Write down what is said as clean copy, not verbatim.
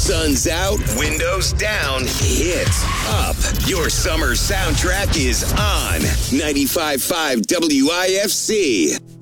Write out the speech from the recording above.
Sun's out, windows down, hits up. Your summer soundtrack is on 95.5 WIFC.